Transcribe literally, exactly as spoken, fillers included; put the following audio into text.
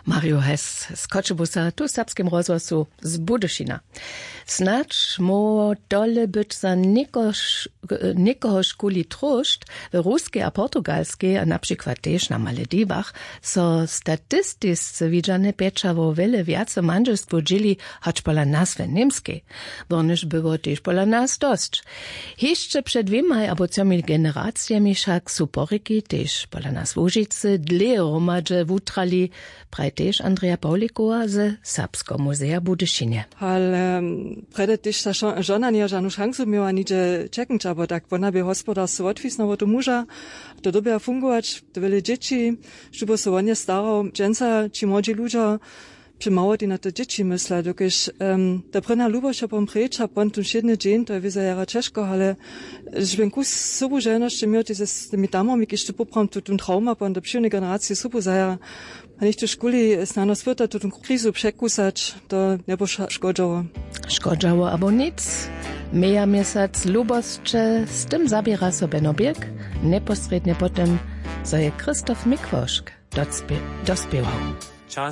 Mario Hess z Kotschebusa, tu w serbskim rozgłosu z Budyšina. Snacz mo dole być za nikoho szkuli truszt, w ruskiej a portugalskiej, a na przykład też na Malediwach, so statystiscy widziane pieczawo wiele więcej manżelstwo dzieli, choć pola nazwy niemskiej. Woniż było też pola nas dość. Jeszcze przed dwiema albo trzema generacjami wszak su poryki też pola nas Łużycy dle romadze wutrali, praj też Andrea Paulikowa ze Serbskiego Muzea Budyšinie. Ale prede też ta żona nie żadną szansę miała nigdzie czekać, aber tak ona by gospodarstwo odwisnęło do męża, to dobia fungować, to wiele dzieci, żeby się on nie starał, dżęca, ci młodzi ludzie, przymałać na te dzieci myślę, dokiż um, ta prena lubość opom preča, pon tu siedny dzień, to je wiedzajara ciężko, ale żebym kus sobu żeność miał z tymi damami, kiedy to popram tu ten trauma, pon do przyjemnej generacji sobu zajara, a nicht do szkoli znano swota tu ten krizu przekusać, to nie było szkodzało. Szkodzało, abo nic. Meja miesiąc luboszcze, z tym zabiera sobie nobieg, neposrednie potem, co je Krzysztof Mikwoszk dospiewał.